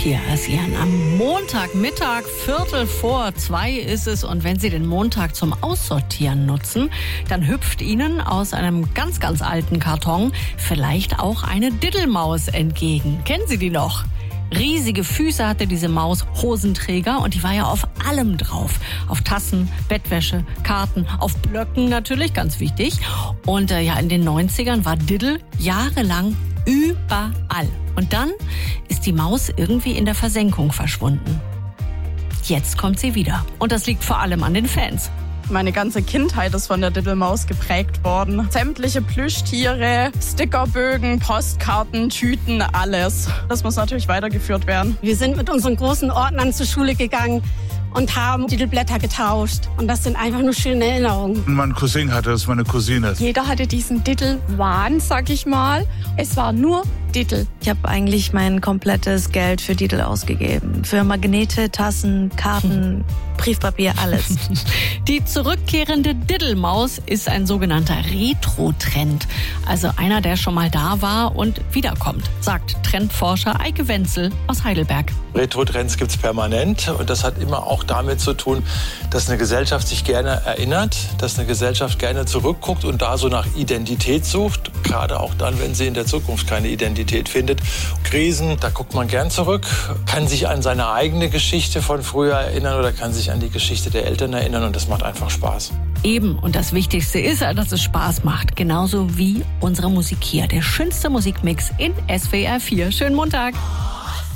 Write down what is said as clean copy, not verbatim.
Hier ist Jan am Montagmittag, 2:15 ist es. Und wenn Sie den Montag zum Aussortieren nutzen, dann hüpft Ihnen aus einem ganz, ganz alten Karton vielleicht auch eine Diddelmaus entgegen. Kennen Sie die noch? Riesige Füße hatte diese Maus, Hosenträger, und die war ja auf allem drauf. Auf Tassen, Bettwäsche, Karten, auf Blöcken natürlich, ganz wichtig. Und in den 90ern war Diddel jahrelang überall. Und dann ist die Maus irgendwie in der Versenkung verschwunden. Jetzt kommt sie wieder. Und das liegt vor allem an den Fans. Meine ganze Kindheit ist von der Diddelmaus geprägt worden. Sämtliche Plüschtiere, Stickerbögen, Postkarten, Tüten, alles. Das muss natürlich weitergeführt werden. Wir sind mit unseren großen Ordnern zur Schule gegangen und haben Diddelblätter getauscht. Und das sind einfach nur schöne Erinnerungen. Mein Cousin hatte das, meine Cousine. Jeder hatte diesen Diddel-Wahn, sag ich mal. Es war nur Diddel. Ich habe eigentlich mein komplettes Geld für Diddel ausgegeben. Für Magnete, Tassen, Karten, Briefpapier, alles. Die zurückkehrende Diddelmaus ist ein sogenannter Retro-Trend. Also einer, der schon mal da war und wiederkommt, sagt Trendforscher Eike Wenzel aus Heidelberg. Retro-Trends gibt's permanent und das hat immer auch damit zu tun, dass eine Gesellschaft sich gerne erinnert, dass eine Gesellschaft gerne zurückguckt und da so nach Identität sucht, gerade auch dann, wenn sie in der Zukunft keine Identität findet. Krisen, da guckt man gern zurück, kann sich an seine eigene Geschichte von früher erinnern oder kann sich an die Geschichte der Eltern erinnern und das macht einfach Spaß. Eben, und das Wichtigste ist, dass es Spaß macht, genauso wie unsere Musik hier. Der schönste Musikmix in SWR 4. Schönen Montag.